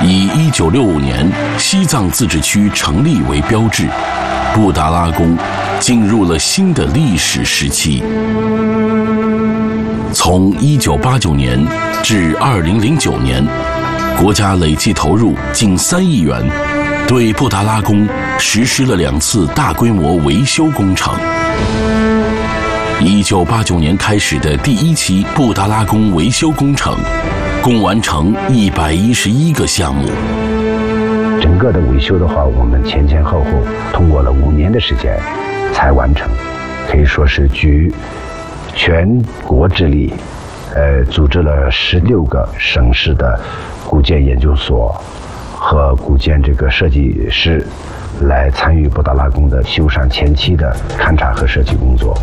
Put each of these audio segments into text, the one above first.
以1965年西藏自治区成立为标志，布达拉宫进入了新的历史时期。从1989年至2009年，国家累计投入近3亿元，对布达拉宫实施了2次大规模维修工程。1989年开始的第1期布达拉宫维修工程，共完成111个项目。 整个的维修的话，我们前前后后通过了5年的时间才完成，可以说是举全国之力，组织了16个省市的古建研究所和古建这个设计师来参与布达拉宫的修缮前期的勘察和设计工作。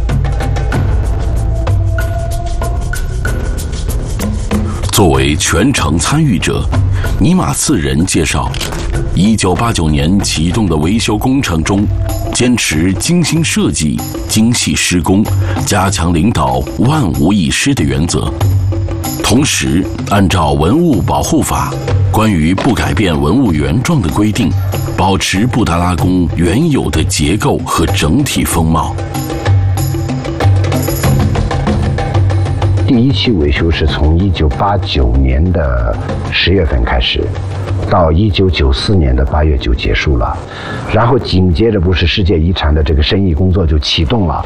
作为全程参与者，尼玛次仁介绍，1989年启动的维修工程中，坚持精心设计、精细施工，加强领导万无一失的原则。同时，按照文物保护法关于不改变文物原状的规定，保持布达拉宫原有的结构和整体风貌。 第1期维修是从1989年的10月份开始，到1994年的8月就结束了，然后紧接着不是世界遗产的这个审议工作就启动了。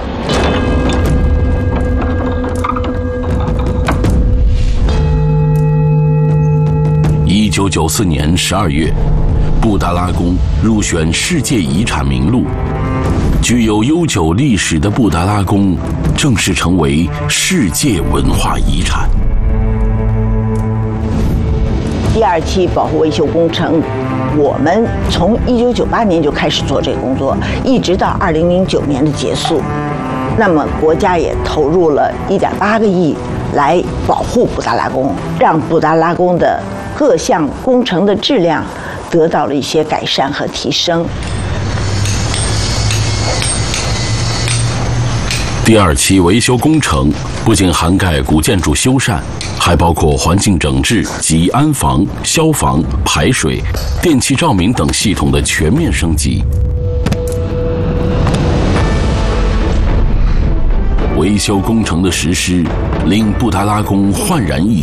1994年12月，布达拉宫入选世界遗产名录。具有悠久历史的布达拉宫正式成为世界文化遗产。 第2期保护维修工程，我们从1998年就开始做这个工作，一直到2009年的结束。那么国家也投入了1.8个亿来保护布达拉宫，让布达拉宫的各项工程的质量得到了一些改善和提升。 第2期维修工程不仅涵盖古建筑修缮，还包括环境整治及安防、消防、排水、电气照明等系统的全面升级。维修工程的实施，令布达拉宫焕然一